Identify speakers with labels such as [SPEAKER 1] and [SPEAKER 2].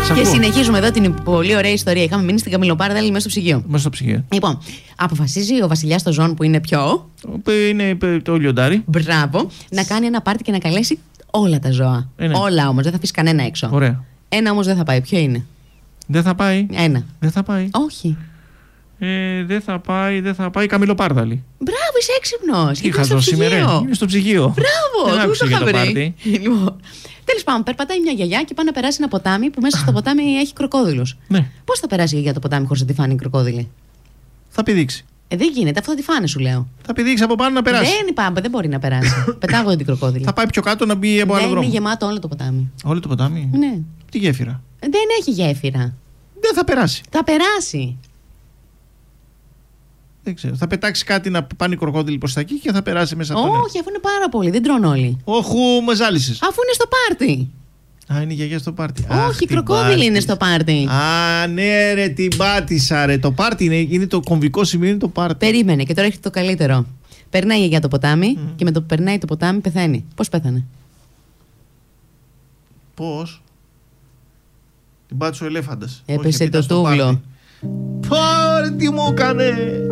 [SPEAKER 1] Και
[SPEAKER 2] συνεχίζουμε εδώ την πολύ ωραία ιστορία. Είχαμε μείνει στην Καμιλοπάρδαλη μέσα στο ψυγείο.
[SPEAKER 1] Μέσα στο ψυγείο.
[SPEAKER 2] Λοιπόν, αποφασίζει ο βασιλιάς των ζώων που είναι ποιο.
[SPEAKER 1] Είναι το λιοντάρι.
[SPEAKER 2] Μπράβο. Να κάνει ένα πάρτι και να καλέσει όλα τα ζώα.
[SPEAKER 1] Ναι.
[SPEAKER 2] Όλα όμως, δεν θα αφήσει κανένα έξω.
[SPEAKER 1] Ωραία.
[SPEAKER 2] Ένα όμως δεν θα πάει. Ποιο είναι?
[SPEAKER 1] Δεν θα πάει.
[SPEAKER 2] Ένα.
[SPEAKER 1] Δεν θα πάει.
[SPEAKER 2] Όχι.
[SPEAKER 1] Δεν θα πάει Καμιλοπάρδαλη.
[SPEAKER 2] Μπράβο, είσαι έξυπνος.
[SPEAKER 1] Τι χαζό σήμερα. Είναι στο ψυγείο.
[SPEAKER 2] Μπράβο,
[SPEAKER 1] δεν άκουσα για το πάρτι.
[SPEAKER 2] Λοιπόν, τέλος πάντων, περπατάει μια γιαγιά και πάει να περάσει ένα ποτάμι που μέσα στο ποτάμι έχει κροκόδιλους.
[SPEAKER 1] Ναι.
[SPEAKER 2] Πώς θα περάσει η γιαγιά το ποτάμι χωρίς να τη φάνει η κροκόδιλη?
[SPEAKER 1] Θα πηδήξει.
[SPEAKER 2] Δεν γίνεται, αυτό θα τη φάνε, σου λέω.
[SPEAKER 1] Θα πηδήξει από πάνω να περάσει.
[SPEAKER 2] Δεν μπορεί να περάσει. Πετάγονται την κροκόδιλη.
[SPEAKER 1] Θα πάει πιο κάτω να μπει από άλλο δρόμο.
[SPEAKER 2] Είναι γεμάτο όλο το ποτάμι.
[SPEAKER 1] Όλο το ποτάμι.
[SPEAKER 2] Ναι.
[SPEAKER 1] Τι γέφυρα.
[SPEAKER 2] Δεν έχει γέφυρα.
[SPEAKER 1] Δεν θα περάσει.
[SPEAKER 2] Θα περάσει.
[SPEAKER 1] Δεν ξέρω. Θα πετάξει κάτι να πάνε οι κροκόδιλοι προς τα εκεί και θα περάσει μέσα από το νερό.
[SPEAKER 2] Όχι, αφού είναι πάρα πολύ. Δεν τρώνε όλοι.
[SPEAKER 1] Όχου, με ζάλισες.
[SPEAKER 2] Αφού είναι στο πάρτι.
[SPEAKER 1] Α, είναι η γιαγιά στο πάρτι.
[SPEAKER 2] Όχι, οι κροκόδιλοι είναι στο πάρτι.
[SPEAKER 1] Α, ναι, ρε, την πάτησα, ρε. Το πάρτι είναι το κομβικό σημείο, είναι το πάρτι.
[SPEAKER 2] Περίμενε, και τώρα έχει το καλύτερο. Περνάει η γιαγιά το ποτάμι και με το που περνάει το ποτάμι πεθαίνει. Πώς πέθανε?
[SPEAKER 1] Πώς? Την πάτησε ο ελέφαντας.
[SPEAKER 2] Έπεσε το τούβλο.
[SPEAKER 1] Πάρτι, τι μου έκανε.